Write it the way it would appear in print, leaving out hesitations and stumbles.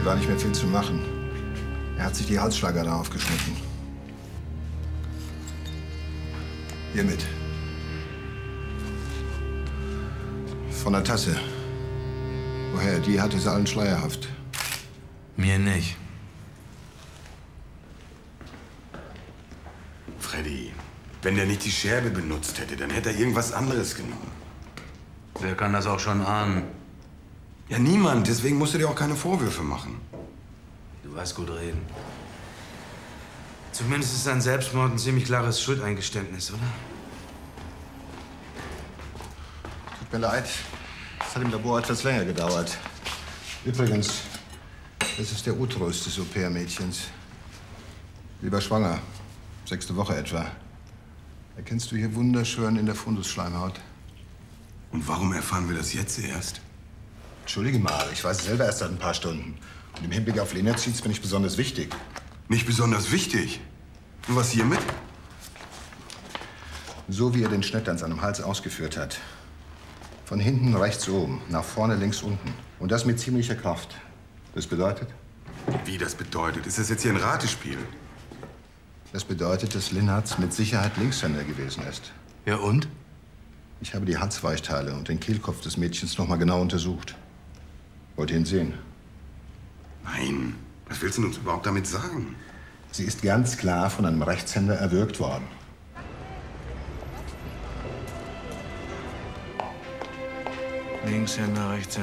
war nicht mehr viel zu machen. Er hat sich die Halsschlagader aufgeschnitten. Hiermit. Von der Tasse. Woher? Die hatte sie allen schleierhaft. Mir nicht. Freddy, wenn der nicht die Scherbe benutzt hätte, dann hätte er irgendwas anderes genommen. Wer kann das auch schon ahnen? Ja, niemand. Deswegen musst du dir auch keine Vorwürfe machen. Du weißt gut reden. Zumindest ist ein Selbstmord ein ziemlich klares Schuldeingeständnis, oder? Tut mir leid. Es hat im Labor etwas länger gedauert. Übrigens, das ist der Uterus des Au-pair-Mädchens. Sie war schwanger. 6. Woche etwa. Erkennst du hier wunderschön in der Fundusschleimhaut. Und warum erfahren wir das jetzt erst? Entschuldige mal, ich weiß es selber erst seit ein paar Stunden. Und im Hinblick auf Lenaziz bin ich besonders wichtig. Nicht besonders wichtig. Und was hiermit? So wie er den Schnitt an seinem Hals ausgeführt hat. Von hinten rechts oben, nach vorne links unten. Und das mit ziemlicher Kraft. Das bedeutet? Wie das bedeutet? Ist das jetzt hier ein Ratespiel? Das bedeutet, dass Linhardt mit Sicherheit Linkshänder gewesen ist. Ja, und? Ich habe die Halsweichteile und den Kehlkopf des Mädchens noch mal genau untersucht. Wollt ihr ihn sehen? Nein. Was willst du uns überhaupt damit sagen? Sie ist ganz klar von einem Rechtshänder erwürgt worden. Linkshänder, Rechtshänder.